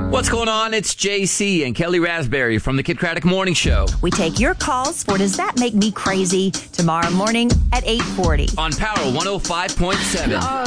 What's going on? It's JC and Kelly Raspberry from the Kid Craddock Morning Show. We take your calls for Does That Make Me Crazy tomorrow morning at 8:40. On Power 105.7. Oh,